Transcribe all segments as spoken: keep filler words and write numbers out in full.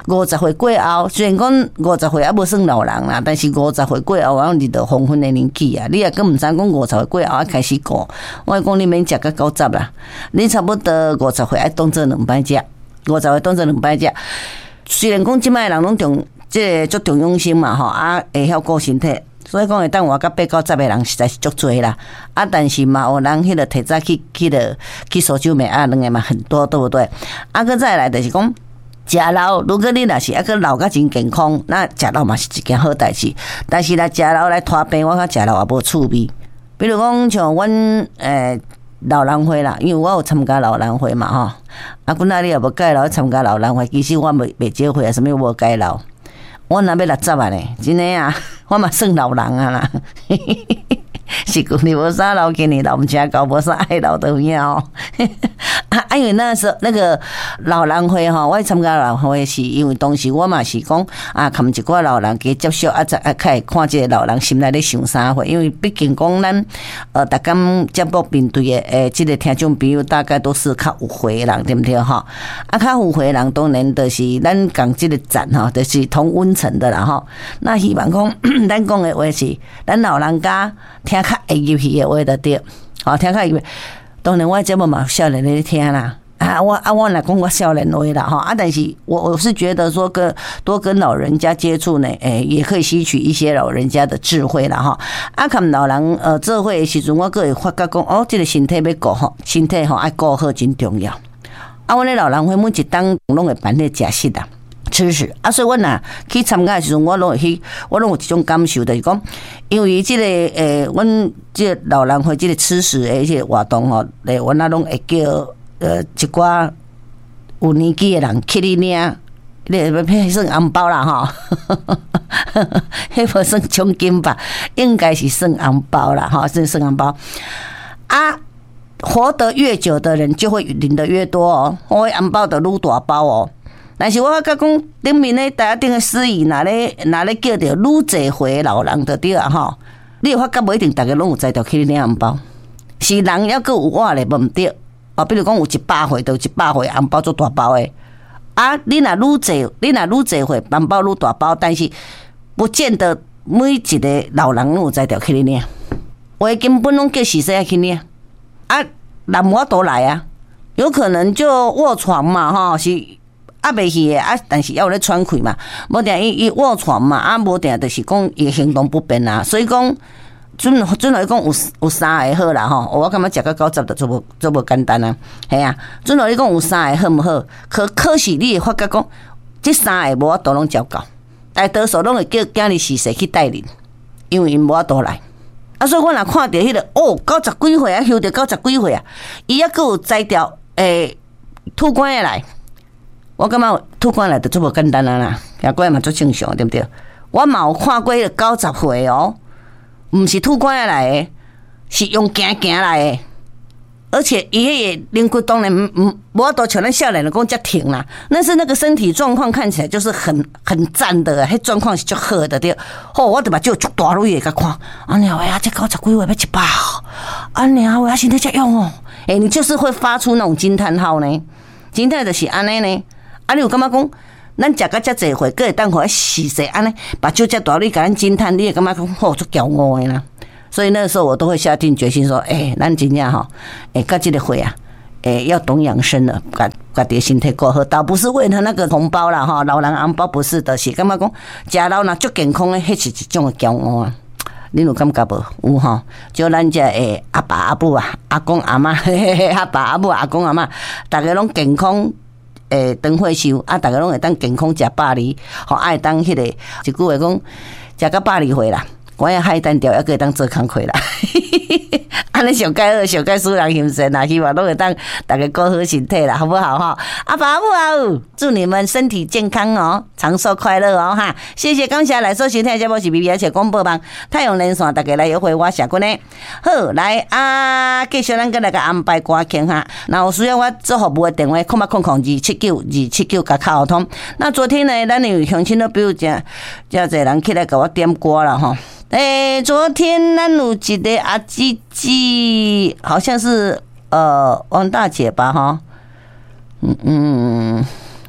五十岁过后，虽然讲五十岁还无算老人啦，但是五十岁过后，我是到黄昏的年纪啊。你也根本知讲五十岁过后开始过，我讲你免食到九十啦，你差不多五十岁爱当做两摆食，五十岁当做两摆食。虽然讲即摆人拢重，即个足重用心嘛吼，啊会晓顾身体。所以讲会当活到八九十的人实在是足多啦，啊，但是嘛有人迄个提早去去了去烧酒卖啊，两个嘛很多，对不对？啊，个再来就是讲食老，如果你若是啊个老甲真健康，那食老嘛是一件好代志。但是来食老来拖病，我甲食老也无趣味。比如讲像阮诶老人会啦，因为我有参加老人会嘛吼，啊，阮仔你也无介老参加老人会，其实我未未结婚啊，什么无介老。我若要六十啊呢，真诶啊，我嘛算老人啊啦。是旧年无啥老，今年老毋正高，无啥爱老的影哦。啊，因为那时候那个老人会吼，我参加老人会是因为当时我嘛是讲啊，含一寡老人加接受啊，再啊开看这个老人心内咧想啥货。因为毕竟讲咱呃，逐工节目面对的诶，这个听众朋友大概都是较有岁的人，对不对哈？啊，较有岁的人当然就是咱讲这个赞哈，就是同温层的啦哈。那希望讲咱讲的话是咱老人家听较会入去的话就对，好听较入。当然我节目嘛少年咧听啦，啊我啊我来讲我少年话啦哈啊，但是我我是觉得说跟多跟老人家接触呢，诶、欸、也可以吸取一些老人家的智慧啦哈。啊，看老人呃做伙的时阵，我个会发觉讲哦，这个身体要顾好，身体吼爱顾好真重要。啊，我咧老人会每一当拢会办咧食食啦。吃食啊，所以我若去参加的时阵，我拢会去，我拢有一种感受，就是讲，因为这个诶，阮这个老人会这个吃食的这个活动吼，诶，阮啊拢会叫呃一寡有年纪的人去哩领，你迄算红包啦吼，迄无算奖金吧，应该是算红包啦吼，算算红包啊。活得越久的人，就会领得越多哦，我红包就愈大包哦。但是我发觉讲，顶面咧大家顶个司仪，哪咧哪咧叫着愈侪岁老人就对啊吼。你会发觉无一定大家拢有才调去领红包，是人抑个有我咧无毋对哦。比如讲有一百岁，就一百岁红包做大包诶。啊，你若愈侪，你若愈侪岁红包愈大包，但是不见得每一个老人拢有才调去领。我根本拢叫四岁去领，啊，人无都来啊，有可能就卧床嘛吼是。啊，袂去诶，啊，但是要有咧喘气嘛，无定伊伊卧床嘛，啊，无定就是讲伊行动不便啊，所以讲准准来讲有有三个好啦吼，我感觉食到九十就做无做无简单啊，系啊，准来讲有三个好毋好？可可是你会发觉讲，这三个无法度拢照到，大多数拢会叫囝儿四岁去带领，因为因无法度来。啊，所以我若看到迄个哦，九十几岁啊，休着九十几岁啊，伊还佫有摘掉诶吐管诶来。我感觉吐管来就做无简单啊啦，也过嘛做正常，对不对？我嘛有看过九十岁哦，毋是吐管来的，是用行行来的，而且伊迄个灵骨当然无法度像咱少年的讲遮挺啦，但是那个身体状况看起来就是很很赞的，迄状况是足好的对。吼，我就目睭足大蕊的甲看，啊娘喂啊，这九十几岁要一百哦，啊娘喂啊，身体遮勇哦，诶、欸，你就是会发出那种惊叹号呢，惊叹就是安尼呢。啊！你有感觉讲，咱食到遮济岁，佫会当互四岁安尼，把酒遮大，你甲咱惊叹，你会感觉讲，吼，足骄傲的啦。所以那个时候，我都会下定决心说，诶、欸，咱真正吼，诶、欸，到这个岁啊，诶、欸，要懂养生了，把把自己身体过好，倒不是为了那个红包啦，哈，老人红包不是的，是感觉讲，食老若足健康的，迄是一种的骄傲啊。你有感觉无？有吼，就咱这诶阿爸阿母啊，阿公阿嬷，阿爸阿母阿公阿嬷，大家拢健康。诶，长岁寿啊，大家拢会当健康食百二，吼，爱当迄个一句话讲，食到百二岁啦，我也海单调，还可以当做工课啦。安尼上介好，上介使人心善啦，希望拢会当大家顾好身体啦，好不好哈？阿爸阿母啊，祝你们身体健康哦，长寿快乐哦哈！谢谢感谢来收听的节目是 B B S 广播网太阳连线，大家来约会我谢君呢。好，来啊，继续咱个来个安排歌听哈。那有需要我做服务的电话，空八空空二七九二七九加卡号通。那昨天呢，咱有乡亲都比如讲，真侪人起来给我点歌了哈。诶、欸，昨天咱有一个阿姊姊，好像是呃王大姐吧哈，嗯嗯，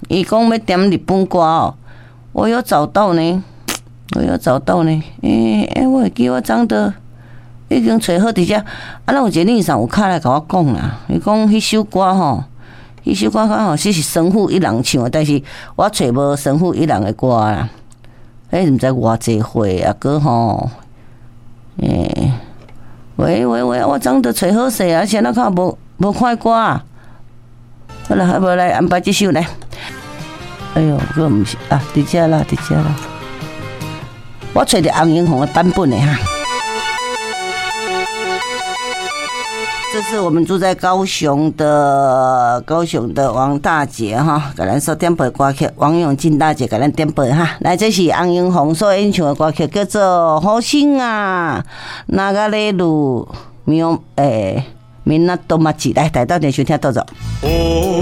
伊讲要点日本歌哦，我有找到呢，我有找到呢。诶、欸、诶、欸，我会记我长得已经找好伫遮。啊，咱有一个女上有敲来甲我讲啦，伊讲迄首歌吼，迄首歌刚好是是神父一人唱的，但是我找无神父一人的歌啦。诶，毋知偌济岁啊，哥吼，诶、欸，喂喂喂，我长得找好势啊，现在看无无看歌啊。好啦，还无来安排这首来。哎呦，个毋是啊，伫遮啦，伫遮啦。我找着洪英红的版本的哈。这是我们住在高雄的高雄的王大姐哈，给咱所点播歌曲，王永进大姐给咱点播哈。来，这是洪英红所演唱的歌曲，叫做《好心啊》，那个嘞路，没有诶，闽南多马吉来，台到点收听到走。